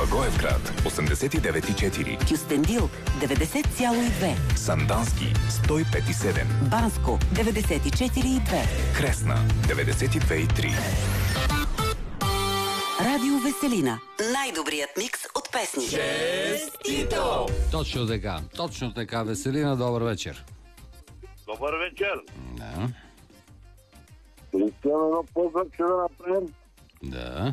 Благоевград 89,4, Кюстендил 90,2, Сандански 105,7, Банско 94,2, Кресна 92,3. Радио Веселина. Най-добрият микс от песни. Честито! Точно така, Веселина, добър вечер. Добър вечер. Да. Искам едно поздрав, че да направим. Да.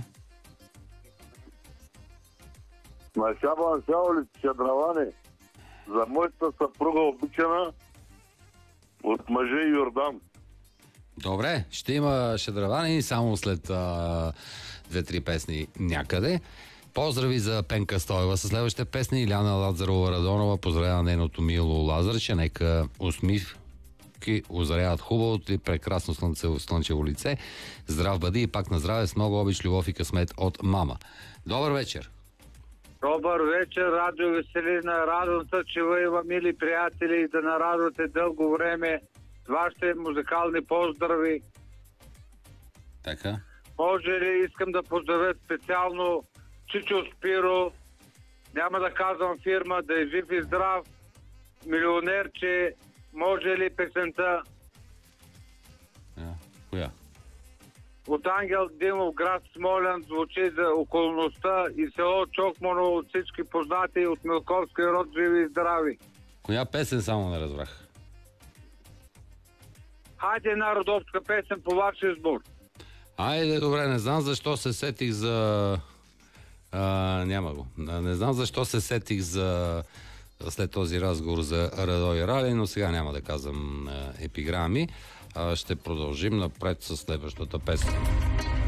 На Шабан Шаолит Чадраване за моята съпруга обичана от мъже Йордан. Добре, ще има шедравани само след 2-3 песни някъде. Поздрави за Пенка Стоева със следващите песни. Иляна Лазарова Радонова поздравява нейното мило Лазарче. Нека усмивки озаряват хубавото и прекрасно слънчево лице. Здрав бъди и пак на здраве с много обич, любов и късмет от мама. Добър вечер! Добър вечер, Радио Веселина. Радвам се, че ви има мили приятели и да нарадвате дълго време с вашите музикални поздрави. Така. Може ли, искам да поздравя специално Чичо Спиро, няма да казвам фирма, да е жив и здрав, милионерче, може ли песента Коя? от Ангел Димов, град Смолян, звучи за околността и село Чокмоно от всички познати от Милковския род, живи и здрави. Коя песен само не разбрах? Хайде една родопска песен по ваш избор. Айде, добре, не знам защо се сетих за... няма го. Не знам защо се сетих за... след този разговор за Радо и Рали, но сега няма да казвам епиграми. Ще продължим напред с следващата песен.